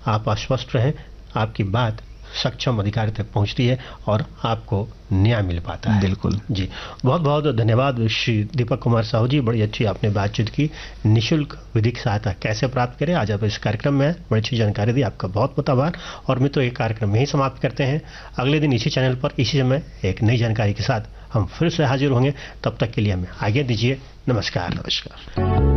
आप आश्वस्त रहें, आपकी बात सक्षम अधिकारी तक पहुंचती है और आपको न्याय मिल पाता है। बिल्कुल जी, बहुत बहुत धन्यवाद श्री दीपक कुमार साहू जी, बड़ी अच्छी आपने बातचीत की। निःशुल्क विधिक सहायता कैसे प्राप्त करें, आज आप इस कार्यक्रम में बड़ी अच्छी जानकारी दी, आपका बहुत बहुत आभार। और मित्रों, ये कार्यक्रम यही समाप्त करते हैं। अगले दिन इसी चैनल पर इसी समय एक नई जानकारी के साथ हम फिर से हाजिर होंगे। तब तक के लिए हमें आज्ञा दीजिए। नमस्कार। नमस्कार।